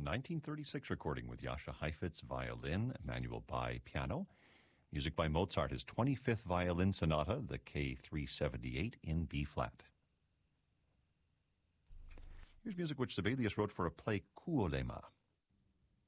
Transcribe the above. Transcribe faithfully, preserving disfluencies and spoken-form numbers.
nineteen thirty-six recording with Jascha Heifetz, violin, Emanuel Bai, piano. Music by Mozart, his twenty-fifth violin sonata, the K three seventy-eight in B-flat. Here's music which Sibelius wrote for a play, Kuolema.